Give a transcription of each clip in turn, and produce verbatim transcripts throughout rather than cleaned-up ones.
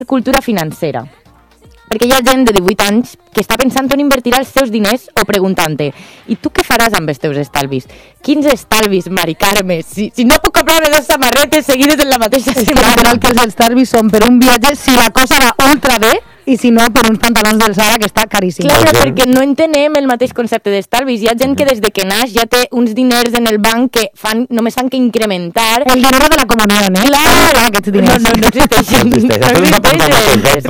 cultura financera. Perquè hi ha gent de divuit anys que està pensant on invertirà els seus diners o preguntant-te i tu què faràs amb els teus estalvis? Quins estalvis, Mari Carme? Si, si no puc comprar dos samarretes seguides en la mateixa setmana. Que els estalvis són per un viatge si la cosa va ultra bé i si no per uns pantalons del Zara que està caríssim. Clar, perquè no entenem el mateix concepte d'estalvis. Hi ha gent que des de que naix ja té uns diners en el banc que fan, només fan que incrementar. El diner de la comunió, eh? Clar, aquests diners. No, no, no existeixen. No existeixen.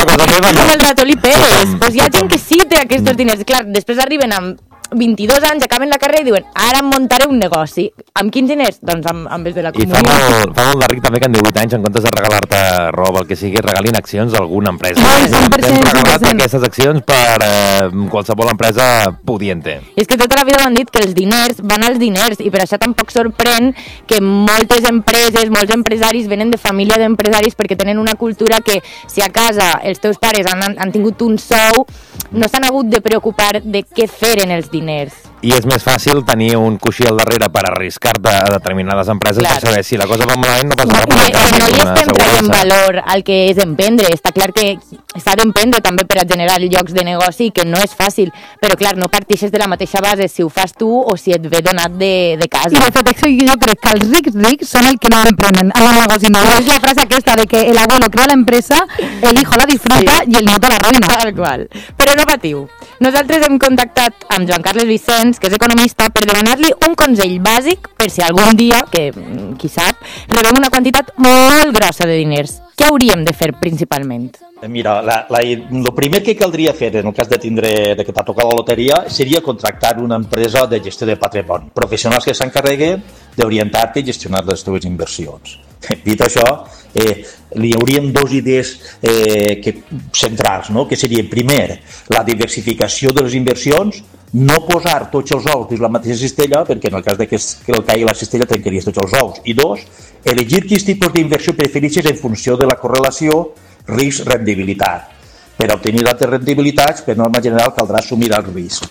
Com el ratolí Pérez. Pues hi ha gent que sí té aquests diners. Clar, després arriben amb vint-i-dos anys, acaben la carrera i diuen ara em muntaré un negoci. Amb quins diners? Doncs amb, amb els de la comunió. I fa molt, fa molt de ric també que en divuit anys, en comptes de regalar-te roba, el que sigui, regalin accions a alguna empresa. Ah, cent per cent, Hem regalat aquestes accions per eh, qualsevol empresa pudiente. I és que tota la vida m'han dit que els diners van als diners i per això tampoc sorprèn que moltes empreses, molts empresaris venen de família d'empresaris perquè tenen una cultura que si a casa els teus pares han, han tingut un sou, no s'han hagut de preocupar de què fer en els diners. I és més fàcil tenir un coixí al darrere per arriscar-te a determinades empreses. Clar. Per saber si la cosa va malament no passa res. No, no hi estem traient valor al que és emprendre. Està clar que s'ha d'emprendre també per a generar llocs de negoci, que no és fàcil, però clar, no partixes de la mateixa base si ho fas tu o si et ve donat de, de casa. I de fet, jo crec que els rics rics són el que no emprenen en el negoci. No és la frase aquesta de que el abuelo crea la empresa, el hijo la disfruta sí. I el nieto la arruïna. Tal qual. Però no patiu. Nosaltres hem contactat amb Joan Carles Vicens, que és economista, per demanar-li un consell bàsic per si algun dia, que qui sap, rebem una quantitat molt grossa de diners. Què hauríem de fer principalment? Mira, la, la, el primer que caldria fer en el cas de tindre de que t'ha tocat la loteria seria contractar una empresa de gestió de patrimoni, professionals que s'encarreguen d'orientar-te i gestionar les teves inversions. Dit això, eh, hi haurien dues idees eh, que, centrals, no? Que serien, primer, la diversificació de les inversions, no posar tots els ous dins la mateixa cistella, perquè en el cas de que, que el caigui la cistella trencaries tots els ous. I dos, elegir quins tipus d'inversió prefereixes en funció de la correlació risc-rendibilitat. Per obtenir altres rendibilitats, per norma general, caldrà assumir el risc.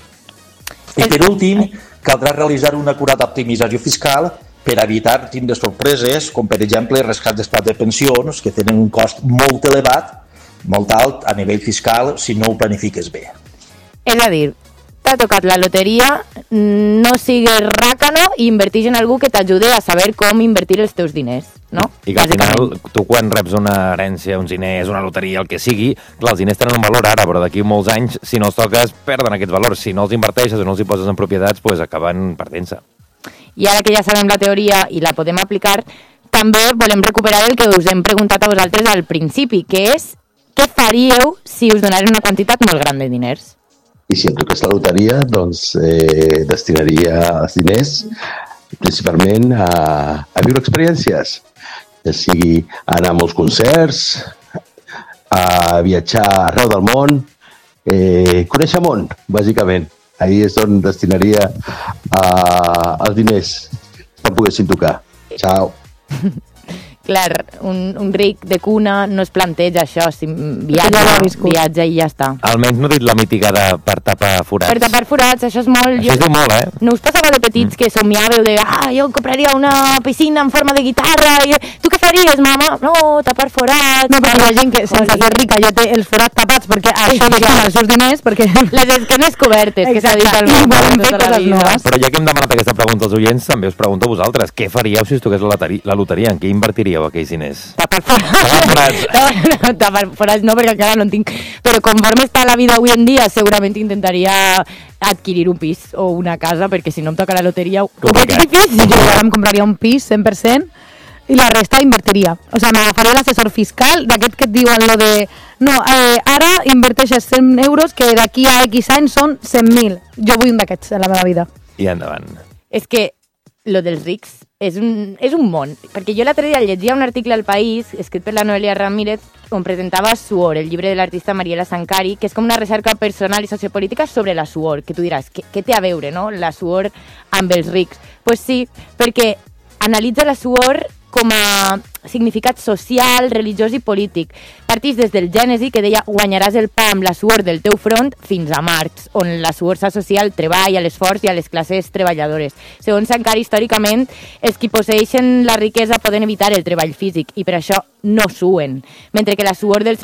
I per últim, caldrà realitzar una acurada optimització fiscal per evitar tindre sorpreses, com per exemple rescats d'estat de pensions, que tenen un cost molt elevat, molt alt a nivell fiscal, si no ho planifiques bé. És a dir, t'ha tocat la loteria, no sigues ràcano i invertix en algú que t'ajudi a saber com invertir els teus diners, no? I que al final, tu quan reps una herència, uns diners, una loteria, el que sigui, clar, els diners tenen un valor ara, però d'aquí molts anys, si no els toques, perden aquests valors. Si no els inverteixes o no els hi poses en propietats, pues acaben perdent-se. I ara que ja sabem la teoria i la podem aplicar, també volem recuperar el que us hem preguntat a vosaltres al principi, que és què faríeu si us donaren una quantitat molt gran de diners? I si em toqués la loteria, doncs eh, destinaria els diners principalment a, a viure experiències, ja sigui anar a molts concerts, a viatjar arreu del món, eh, conèixer món, bàsicament. Ahí és on destinaria uh, els diners que poguessin tocar. Ciao. Clar, un, un ric de cuna no es planteja això, si viatja, viatja i ja està. Almenys no dit la mítica de per tapar forats. Per tapar forats, això és molt... Això és jo... molt, eh? No us passava de petits mm. que somiàveu de ah, jo compraria una piscina en forma de guitarra i... Tu què faries, mama? No, tapar forats... No, perquè hi ha gent que sense ser rica ja té els forats tapats perquè això destina els seus diners, perquè... Les esquenes cobertes, que s'ha dit al món de tota la vida. Però ja que hem demanat aquesta pregunta als oients, també us pregunto a vosaltres, què faríeu si us toqués la loteria? La loteria? En què invertiríeu aquells diners? Tapar forats. No, no, tapar forats no, perquè encara no en tinc. Però conforme està la vida avui en dia, segurament intentaria adquirir un pis o una casa, perquè si no em toca la loteria... Ho veig difícil. Jo ara em compraria un pis, cent per cent, i la resta invertiria. O sigui, m'agafaria l'assessor fiscal d'aquest que et diuen lo de... No, eh, ara inverteixes cent euros que d'aquí a X anys són cent mil. Jo vull un d'aquests a la meva vida. I endavant. És que lo dels rics és un, és un món, perquè jo l'altre dia llegia un article al País, escrit per la Noelia Ramírez, on presentava Suor, el llibre de l'artista Mariela Sankari, que és com una recerca personal i sociopolítica sobre la suor, que tu diràs, què, què té a veure, no?, la suor amb els rics? Doncs pues sí, perquè analitza la suor com a significat social, religiós i polític. Partís des del Gènesi, que deia guanyaràs el pa amb la suor del teu front, fins a Marx, on la suor s'associa al treball, a l'esforç i a les classes treballadores. Segons encara històricament, els qui posseeixen la riquesa poden evitar el treball físic i per això no suen, mentre que la suor dels